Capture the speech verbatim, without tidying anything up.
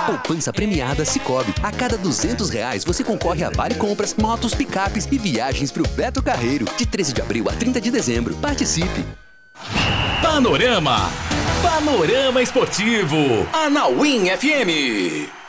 Poupança premiada Sicoob. A cada duzentos reais você concorre a vale compras, motos, picapes e viagens pro Beto Carreiro. De treze de abril a trinta de dezembro. Participe! Panorama. Panorama Esportivo. Anauim F M.